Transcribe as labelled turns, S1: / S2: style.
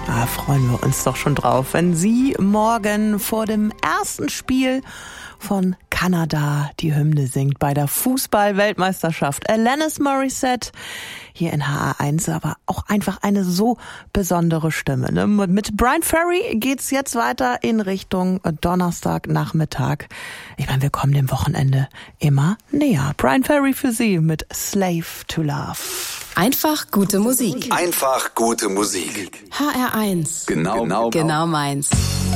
S1: Freuen wir uns doch schon drauf, wenn sie morgen vor dem ersten Spiel von Kanada die Hymne singt bei der Fußball-Weltmeisterschaft. Alanis Morissette hier in HR1, aber auch einfach eine so besondere Stimme. Ne? Mit Bryan Ferry geht's jetzt weiter in Richtung Donnerstagnachmittag. Ich meine, wir kommen dem Wochenende immer näher. Bryan Ferry für Sie mit Slave to Love.
S2: Einfach gute Musik.
S3: Einfach gute Musik.
S2: HR1.
S3: Genau meins.